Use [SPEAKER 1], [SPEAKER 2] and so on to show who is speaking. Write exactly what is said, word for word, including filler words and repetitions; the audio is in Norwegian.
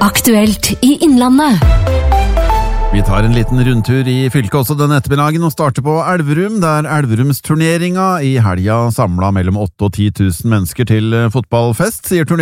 [SPEAKER 1] Aktuelt i Innlandet.
[SPEAKER 2] Vi tar en liten rundtur i fylket også denne ettermiddagen og starter på Elverum, der Elverumsturneringa i helga samla mellom åtte og ti tusen mennesker til fotballfest, sier turneringen.